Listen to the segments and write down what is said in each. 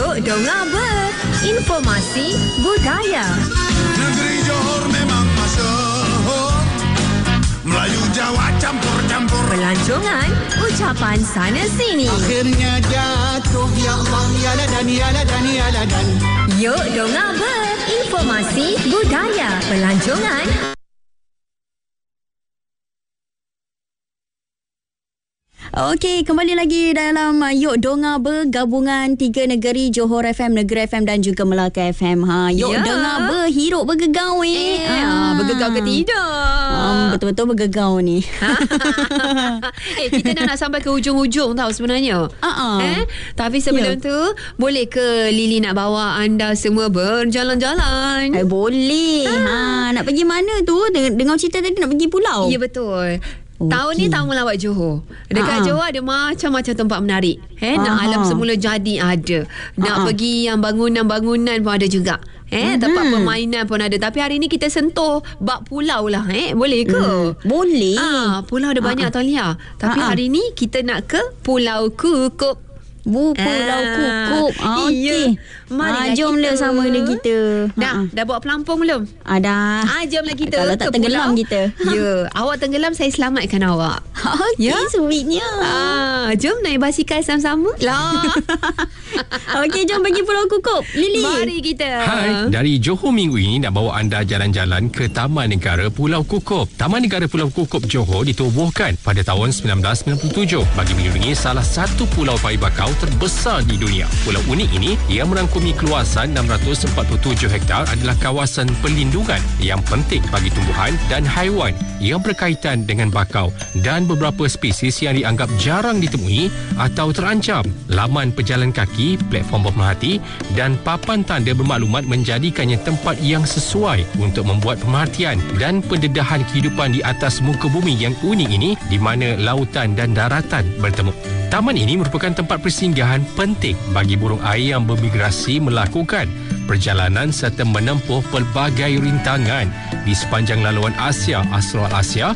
Yuk dengar ber. Informasi budaya. Negeri Johor memang masyhur, Melayu Jawa campur-campur. Pelancongan, ucapan sana sini. Akhirnya jatuh, ya Allah, ya ladan, ya ladan, ya ladan. Yuk dengar ber. Informasi budaya. Pelancongan. Okey, kembali lagi dalam Yuk Dengar bergabungan 3 negeri, Johor FM, Negeri FM dan juga Melaka FM. Yuk dengar berhirup bergegau ni. Bergegau ke tidak? Betul-betul bergegau ni. Kita nak sampai ke hujung-hujung tau sebenarnya. Tapi sebelum tu, boleh ke Lily nak bawa anda semua berjalan-jalan? Boleh. Nak pergi mana tu? Dengar cerita tadi nak pergi pulau. Ya, betul. Tahun ni tahun melawat Johor. Dekat Johor ada macam-macam tempat menarik. Nak alam semula jadi ada. Nak pergi yang bangunan-bangunan pun ada juga. Tempat permainan pun ada. Tapi hari ni kita sentuh bab pulau lah. Boleh ke? Boleh. Pulau ada banyak tau Lia. Tapi hari ni kita nak ke Pulau Kukup. Pulau Kukup. Okey. Mari jomlah sama dengan kita. Dah bawa pelampung belum? Dah. Jomlah kita. Kalau tak tenggelam kita. Ya, awak tenggelam saya selamatkan awak. Okey, sweetnya. Jom naik basikal sama-sama lah. Okey, jom pergi Pulau Kukup. Lily. Mari kita. Hai, dari Johor minggu ini nak bawa anda jalan-jalan ke Taman Negara Pulau Kukup. Taman Negara Pulau Kukup Johor ditubuhkan pada tahun 1997 bagi melindungi salah satu pulau payu bakau terbesar di dunia. Pulau unik ini yang merangkumi keluasan 647 hektar adalah kawasan perlindungan yang penting bagi tumbuhan dan haiwan yang berkaitan dengan bakau dan beberapa spesies yang dianggap jarang ditemui atau terancam. Laman pejalan kaki, platform pemerhati dan papan tanda bermaklumat menjadikannya tempat yang sesuai untuk membuat pemerhatian dan pendedahan kehidupan di atas muka bumi yang unik ini di mana lautan dan daratan bertemu. Taman ini merupakan tempat persinggahan penting bagi burung air yang bermigrasi melakukan perjalanan serta menempuh pelbagai rintangan di sepanjang laluan Asia Australasia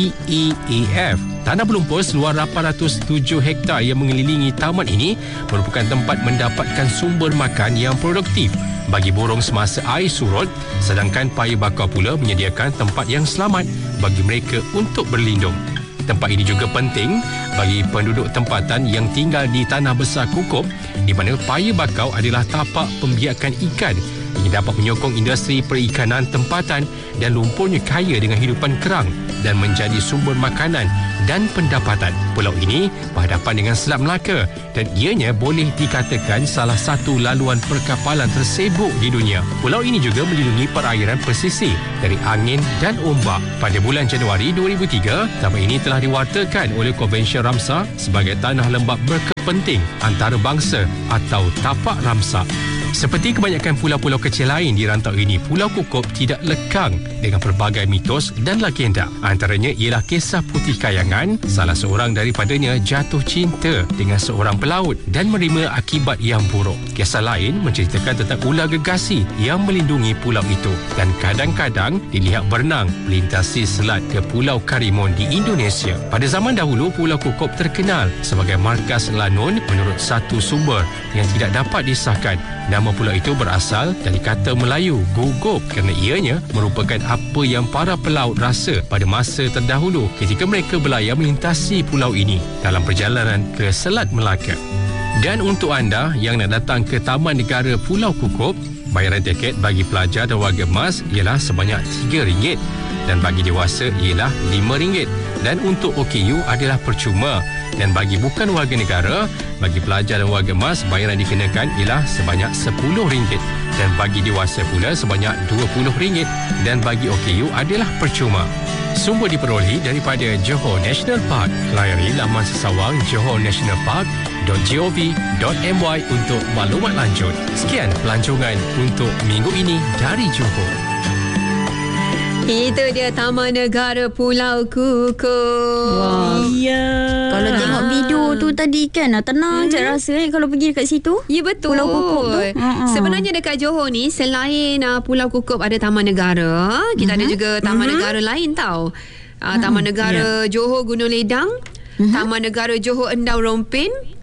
EEAF. Tanah berlumpur seluar 807 hektar yang mengelilingi taman ini merupakan tempat mendapatkan sumber makan yang produktif bagi burung semasa air surut, sedangkan payu bakau pula menyediakan tempat yang selamat bagi mereka untuk berlindung. Tempat ini juga penting bagi penduduk tempatan yang tinggal di Tanah Besar Kukup di mana payu bakau adalah tapak pembiakan ikan yang dapat menyokong industri perikanan tempatan dan lumpurnya kaya dengan hidupan kerang dan menjadi sumber makanan dan pendapatan. Pulau ini berhadapan dengan Selat Melaka dan ianya boleh dikatakan salah satu laluan perkapalan tersibuk di dunia. Pulau ini juga melindungi perairan pesisir dari angin dan ombak. Pada bulan Januari 2003, taman ini telah diwartakan oleh Konvensyen Ramsar sebagai tanah lembap berkepenting antarabangsa atau tapak Ramsar. Seperti kebanyakan pulau-pulau kecil lain di rantau ini, Pulau Kukup tidak lekang dengan pelbagai mitos dan legenda. Antaranya ialah kisah Putih Kayangan, salah seorang daripadanya jatuh cinta dengan seorang pelaut dan menerima akibat yang buruk. Kisah lain menceritakan tentang ular gergasi yang melindungi pulau itu dan kadang-kadang dilihat berenang melintasi selat ke Pulau Karimun di Indonesia. Pada zaman dahulu, Pulau Kukup terkenal sebagai markas lanun menurut satu sumber yang tidak dapat disahkan. Nama pulau itu berasal dari kata Melayu gugup kerana ianya merupakan apa yang para pelaut rasa pada masa terdahulu ketika mereka berlayar melintasi pulau ini dalam perjalanan ke Selat Melaka. Dan untuk anda yang nak datang ke Taman Negara Pulau Kukup, bayaran tiket bagi pelajar dan warga emas ialah sebanyak RM3 dan bagi dewasa ialah RM5 dan untuk OKU adalah percuma. Dan bagi bukan warga negara, bagi pelajar dan warga emas, bayaran dikenakan ialah sebanyak RM10 dan bagi dewasa pula sebanyak RM20 dan bagi OKU adalah percuma. Sumber diperolehi daripada Johor National Park. Layari laman sesawang johornationalpark.gov.my untuk maklumat lanjut. Sekian pelancongan untuk minggu ini dari Johor. Itu dia Taman Negara Pulau Kukup. Kalau tengok video tu tadi kan, tenang je rasa kalau pergi dekat situ. Ya, betul. Pulau Kukup tu. Sebenarnya dekat Johor ni, selain Pulau Kukup ada Taman Negara, kita ada juga Taman Negara lain tau. Taman Negara Johor Gunung Ledang, Taman Negara Johor Endau Rompin,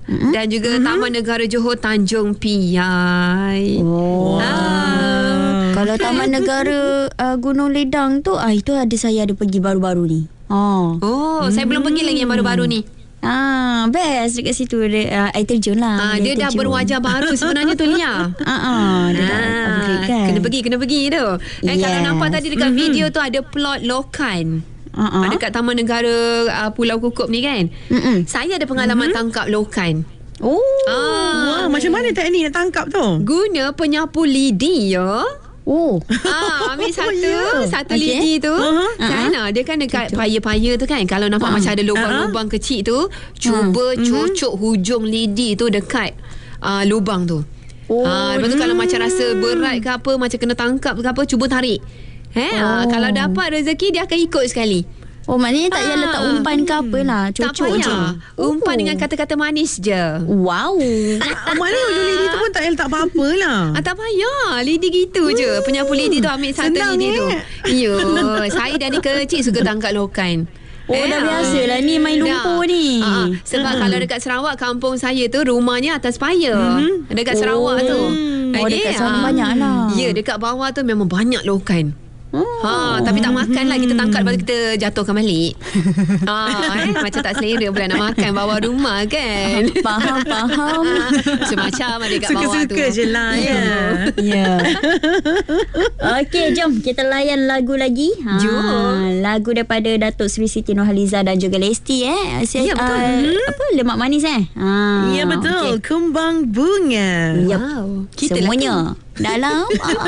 dan juga Taman Negara Johor Tanjung Piai. Kalau Taman Negara Gunung Ledang tu, itu saya ada pergi baru-baru ni. Saya belum pergi lagi yang baru-baru ni. Best dekat situ dia, air terjun lah. Dia dah berwajah baru sebenarnya tu Lia. Dia dah upgrade kan. Kena pergi tu. Kalau nampak tadi dekat video tu ada plot lokan. Dekat Taman Negara Pulau Kukup ni kan. Saya ada pengalaman tangkap lokan. Wah, macam mana teknik nak tangkap tu? Guna penyapu lidi ya. Ambil satu lidi tu kan, dia kan dekat paya-paya tu kan, kalau nampak macam ada lubang-lubang kecil tu, cuba cucuk hujung lidi tu dekat lubang tu. Lepas tu kalau macam rasa berat ke apa, macam kena tangkap ke apa, cuba tarik. Kalau dapat rezeki, dia akan ikut sekali. Maknanya tak payah letak umpan ke apa lah, cucuk je. Umpan dengan kata-kata manis je. Wow. Mana ujung lidi tu pun tak payah letak apa-apa lah. Tak payah, lidi gitu je. Penyapu lidi tu ambil satu lidi tu. Saya dari kecil suka tangkap lokan. Dah biasa lah ni main lumpur ni. Sebab kalau dekat Sarawak, kampung saya tu rumahnya atas paya. Dekat Sarawak tu. Dekat sana banyak lah. Ya, dekat bawah tu memang banyak lokan. Tapi tak makan lah, kita tangkap lepas tu kita jatuhkan balik. Macam tak selera pula nak makan bawah rumah kan. Faham. Macam-macam ada kat bawah tu. Suka-suka je lah ya. Okey, jom kita layan lagu lagi. Jom. Lagu daripada Datuk Seri Siti Nurhaliza dan juga Lesti Ya, betul. Apa lemak manis Ya betul, Kembang Bunga. Wow. Semuanya dalam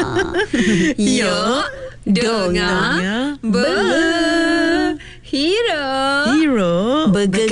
Yuk dengar berhero Hero